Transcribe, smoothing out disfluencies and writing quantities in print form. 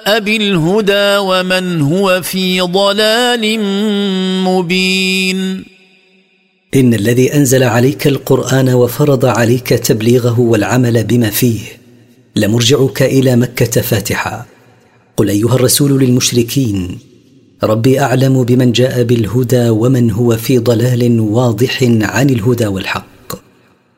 جاء بالهدى ومن هو في ضلال مبين. إن الذي أنزل عليك القرآن وفرض عليك تبليغه والعمل بما فيه لمرجعك إلى مكة فاتحا. قل أيها الرسول للمشركين: ربي أعلم بمن جاء بالهدى ومن هو في ضلال واضح عن الهدى والحق.